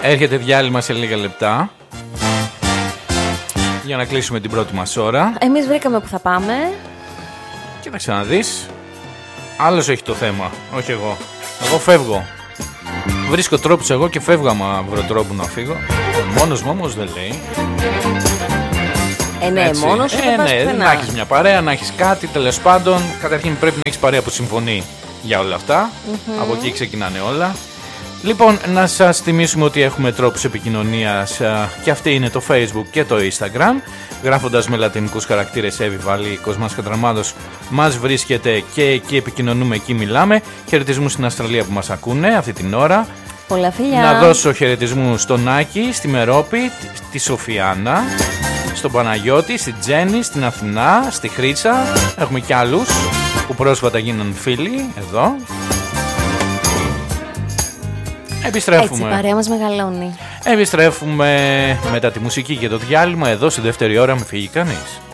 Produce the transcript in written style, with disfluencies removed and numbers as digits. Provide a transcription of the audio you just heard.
Έρχεται διάλειμμα σε λίγα λεπτά για να κλείσουμε την πρώτη μας ώρα. Εμείς βρήκαμε που θα πάμε. Κοίταξε να δεις. Άλλος έχει το θέμα, όχι εγώ. Εγώ φεύγω. Βρίσκω τρόπους εγώ και φεύγω άμα βρω τρόπο να φύγω. Μόνος μου όμως δεν λέει. Ναι, μόνος σου δεν πας πουθενά. Να έχεις μια παρέα, να έχεις κάτι, τέλος πάντων. Καταρχήν πρέπει να έχεις παρέα που συμφωνεί για όλα αυτά. Από εκεί ξεκινάνε όλα. Λοιπόν, να σας θυμίσουμε ότι έχουμε τρόπους επικοινωνίας και αυτή είναι το Facebook και το Instagram. Γράφοντας με λατινικούς χαρακτήρες Εύη Βαλή, Κοσμάς Κατραμάδος, μας βρίσκεται και εκεί επικοινωνούμε, εκεί μιλάμε. Χαιρετισμούς στην Αυστραλία που μας ακούνε αυτή την ώρα. Πολλά φιλιά. Να δώσω χαιρετισμούς στον Άκη, στη Μερόπη, στη Σοφιάνα, στον Παναγιώτη, στη Τζέννη, στην Αθηνά, στη Χρύσα. Έχουμε κι άλλους που πρόσφατα γίναν φίλοι εδώ. Επιστρέφουμε. Έτσι, η παρέα μας μεγαλώνει. Επιστρέφουμε μετά τη μουσική και το διάλειμμα εδώ στη δεύτερη ώρα, με φύγει κανείς.